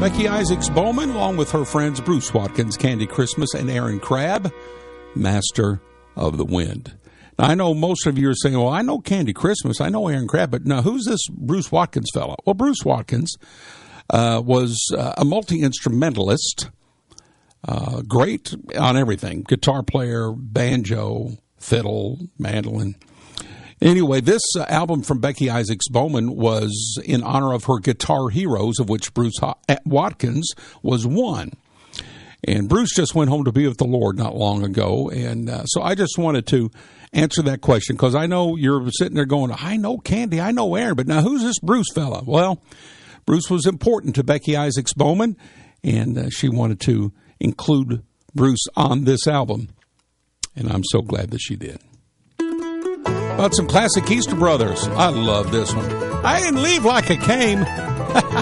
Becky Isaacs Bowman, along with her friends Bruce Watkins, Candy Christmas, and Aaron Crabb, Master of the Wind. Now, I know most of you are saying, well, I know Candy Christmas, I know Aaron Crabb, but now who's this Bruce Watkins fellow? Well, Bruce Watkins was a multi-instrumentalist, great on everything, guitar player, banjo, fiddle, mandolin. Anyway, this album from Becky Isaacs Bowman was in honor of her guitar heroes, of which Bruce Watkins was one. And Bruce just went home to be with the Lord not long ago. And so I just wanted to answer that question, because I know you're sitting there going, I know Candy, I know Aaron, but now who's this Bruce fella? Well, Bruce was important to Becky Isaacs Bowman, and she wanted to include Bruce on this album. And I'm so glad that she did. About some classic Easter Brothers. I love this one. I didn't leave like I came.